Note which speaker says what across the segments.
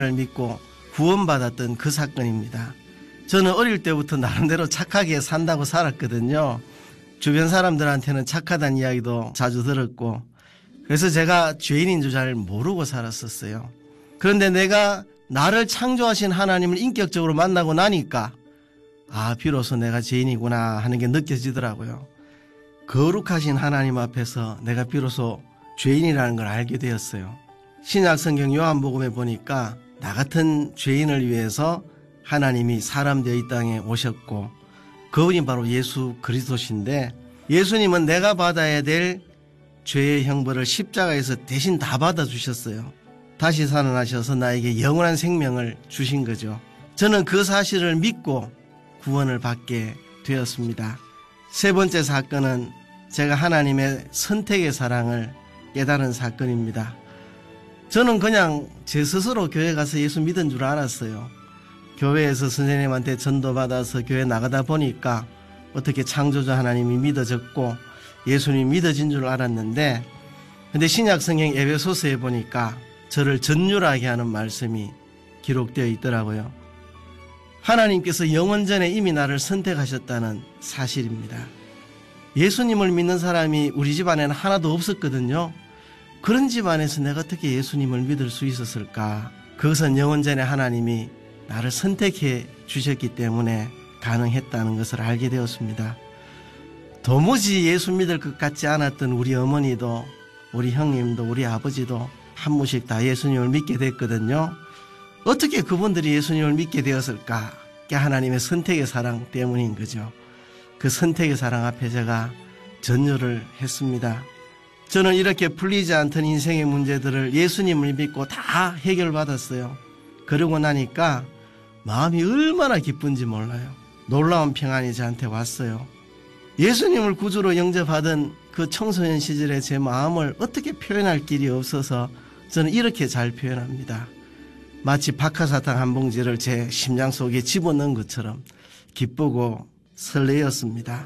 Speaker 1: 믿고 구원받았던 그 사건입니다. 저는 어릴 때부터 나름대로 착하게 산다고 살았거든요. 주변 사람들한테는 착하다는 이야기도 자주 들었고, 그래서 제가 죄인인 줄 잘 모르고 살았었어요. 그런데 내가 나를 창조하신 하나님을 인격적으로 만나고 나니까 비로소 내가 죄인이구나 하는 게 느껴지더라고요. 거룩하신 하나님 앞에서 내가 비로소 죄인이라는 걸 알게 되었어요. 신약 성경 요한복음에 보니까 나 같은 죄인을 위해서 하나님이 사람 되어 이 땅에 오셨고, 그분이 바로 예수 그리스도신데, 예수님은 내가 받아야 될 죄의 형벌을 십자가에서 대신 다 받아주셨어요. 다시 살아나셔서 나에게 영원한 생명을 주신 거죠. 저는 그 사실을 믿고 구원을 받게 되었습니다. 세 번째 사건은 제가 하나님의 선택의 사랑을 깨달은 사건입니다. 저는 그냥 제 스스로 교회 가서 예수 믿은 줄 알았어요. 교회에서 선생님한테 전도받아서 교회 나가다 보니까 어떻게 창조주 하나님이 믿어졌고 예수님이 믿어진 줄 알았는데, 근데 신약 성경 에베소서에 보니까 저를 전율하게 하는 말씀이 기록되어 있더라고요. 하나님께서 영원전에 이미 나를 선택하셨다는 사실입니다. 예수님을 믿는 사람이 우리 집안에는 하나도 없었거든요. 그런 집안에서 내가 어떻게 예수님을 믿을 수 있었을까? 그것은 영원전에 하나님이 나를 선택해 주셨기 때문에 가능했다는 것을 알게 되었습니다. 도무지 예수 믿을 것 같지 않았던 우리 어머니도, 우리 형님도, 우리 아버지도 한 분씩 다 예수님을 믿게 됐거든요. 어떻게 그분들이 예수님을 믿게 되었을까? 그게 하나님의 선택의 사랑 때문인 거죠. 그 선택의 사랑 앞에 제가 전율을 했습니다. 저는 이렇게 풀리지 않던 인생의 문제들을 예수님을 믿고 다 해결받았어요. 그러고 나니까 마음이 얼마나 기쁜지 몰라요. 놀라운 평안이 저한테 왔어요. 예수님을 구주로 영접하던 그 청소년 시절의 제 마음을 어떻게 표현할 길이 없어서 저는 이렇게 잘 표현합니다. 마치 박하사탕 한 봉지를 제 심장 속에 집어넣은 것처럼 기쁘고 설레었습니다.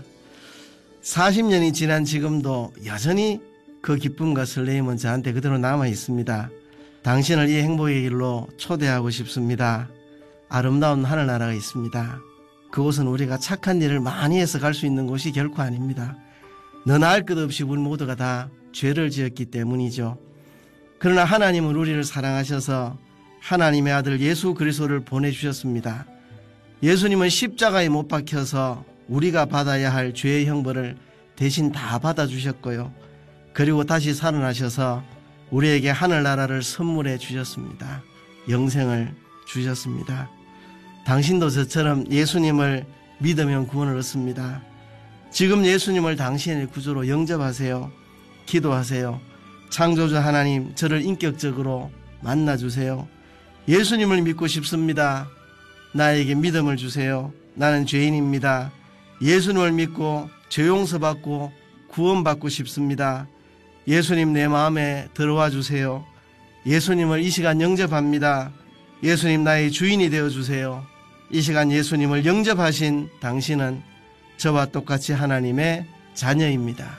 Speaker 1: 40년이 지난 지금도 여전히 그 기쁨과 설레임은 저한테 그대로 남아 있습니다. 당신을 이 행복의 길로 초대하고 싶습니다. 아름다운 하늘나라가 있습니다. 그곳은 우리가 착한 일을 많이 해서 갈 수 있는 곳이 결코 아닙니다. 너나 할 것 없이 우리 모두가 다 죄를 지었기 때문이죠. 그러나 하나님은 우리를 사랑하셔서 하나님의 아들 예수 그리스도를 보내주셨습니다. 예수님은 십자가에 못 박혀서 우리가 받아야 할 죄의 형벌을 대신 다 받아주셨고요. 그리고 다시 살아나셔서 우리에게 하늘나라를 선물해 주셨습니다. 영생을 주셨습니다. 당신도 저처럼 예수님을 믿으면 구원을 얻습니다. 지금 예수님을 당신의 구주로 영접하세요. 기도하세요. 창조주 하나님, 저를 인격적으로 만나주세요. 예수님을 믿고 싶습니다. 나에게 믿음을 주세요. 나는 죄인입니다. 예수님을 믿고 죄 용서받고 구원받고 싶습니다. 예수님 내 마음에 들어와 주세요. 예수님을 이 시간 영접합니다. 예수님 나의 주인이 되어주세요. 이 시간 예수님을 영접하신 당신은 저와 똑같이 하나님의 자녀입니다.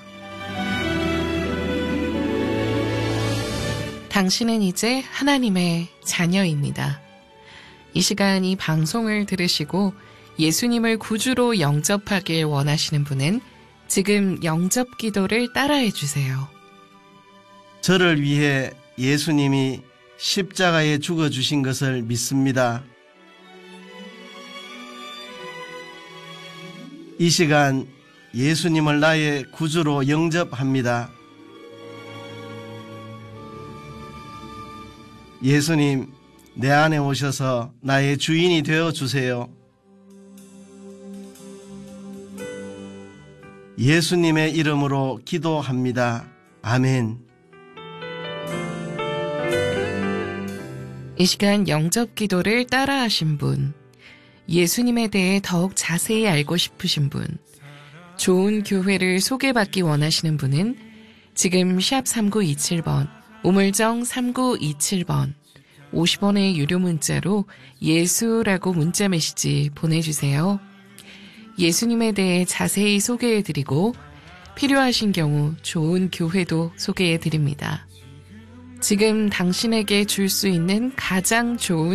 Speaker 2: 당신은 이제 하나님의 자녀입니다. 이 시간 이 방송을 들으시고 예수님을 구주로 영접하길 원하시는 분은 지금 영접 기도를 따라해 주세요.
Speaker 1: 저를 위해 예수님이 십자가에 죽어주신 것을 믿습니다. 이 시간 예수님을 나의 구주로 영접합니다. 예수님, 내 안에 오셔서 나의 주인이 되어주세요. 예수님의 이름으로 기도합니다. 아멘.
Speaker 2: 이 시간 영접 기도를 따라하신 분, 예수님에 대해 더욱 자세히 알고 싶으신 분, 좋은 교회를 소개받기 원하시는 분은 지금 샵 3927번, 우물정 3927번, 50원의 유료 문자로 예수라고 문자 메시지 보내주세요. 예수님에 대해 자세히 소개해드리고 필요하신 경우 좋은 교회도 소개해드립니다. 지금 당신에게 줄 수 있는 가장 좋은